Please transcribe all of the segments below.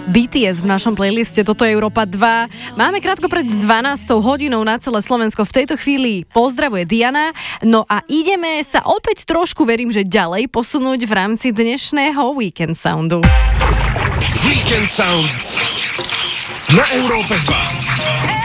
BTS v našom playliste, toto je Európa 2. Máme krátko pred 12 hodinou na celé Slovensko. V tejto chvíli pozdravuje Diana. No a ideme sa opäť trošku, verím, že ďalej posunúť v rámci dnešného Weekend Soundu. Weekend Sound na Európe 2.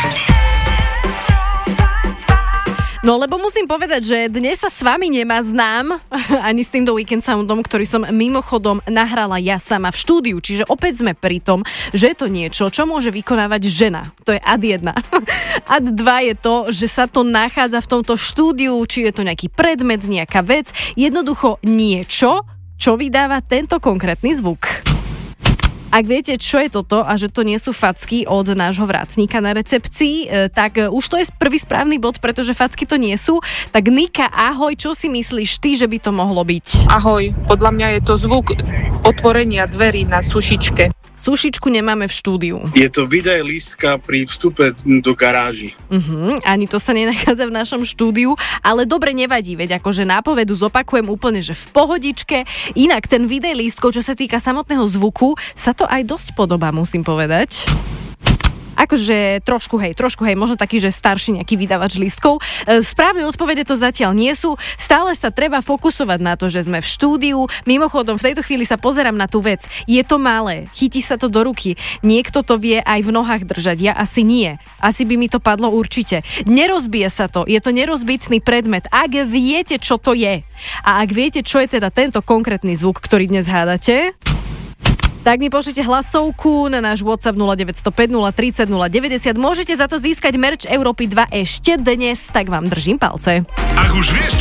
No lebo musím povedať, že dnes sa s vami nemaznám ani s týmto Weekend Soundom, ktorý som mimochodom nahrala ja sama v štúdiu. Čiže opäť sme pri tom, že je to niečo, čo môže vykonávať žena. To je ad 1. Ad 2 je to, že sa to nachádza v tomto štúdiu, či je to nejaký predmet, nejaká vec. Jednoducho niečo, čo vydáva tento konkrétny zvuk. Ak viete, čo je toto a že to nie sú facky od nášho vrátníka na recepcii, tak už to je prvý správny bod, pretože facky to nie sú. Tak Nika, ahoj, čo si myslíš ty, že by to mohlo byť? Ahoj, podľa mňa je to zvuk otvorenia dverí na sušičke. Sušičku nemáme v štúdiu. Je to výdaj lístka pri vstupe do garáži. Ani to sa nenachádza v našom štúdiu, ale dobre, nevadí, veď akože nápovedu zopakujem úplne, že v pohodičke. Inak ten výdaj lístkov, čo sa týka samotného zvuku, sa to aj dosť podobá, musím povedať. Akože trošku hej, možno taký, že starší nejaký vydávač lístkov. Správne odpovede to zatiaľ nie sú. Stále sa treba fokusovať na to, že sme v štúdiu. Mimochodom, v tejto chvíli sa pozerám na tú vec. Je to malé, chytí sa to do ruky. Niekto to vie aj v nohách držať, ja asi nie. Asi by mi to padlo určite. Nerozbije sa to, je to nerozbitný predmet. Ak viete, čo to je a ak viete, čo je teda tento konkrétny zvuk, ktorý dnes hádate, tak mi pošlite hlasovku na náš WhatsApp 0905 030 090. Môžete za to získať merch Európy 2 ešte dnes, tak vám držím palce. Ak už vieš,